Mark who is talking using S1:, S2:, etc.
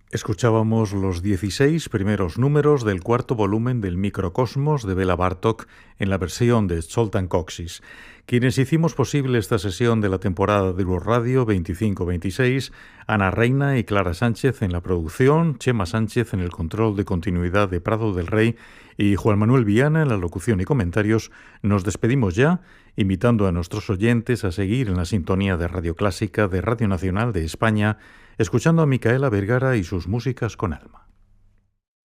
S1: Escuchábamos los 16 primeros números del cuarto volumen del Microcosmos de Bela Bartók en la versión de Zoltán Kocsis. Quienes hicimos posible esta sesión de la temporada de Luz Radio 25-26, Ana Reina y Clara Sánchez en la producción, Chema Sánchez en el control de continuidad de Prado del Rey y Juan Manuel Viana en la locución y comentarios, nos despedimos ya, invitando a nuestros oyentes a seguir en la sintonía de Radio Clásica de Radio Nacional de España, escuchando a Micaela Vergara y sus músicas con alma.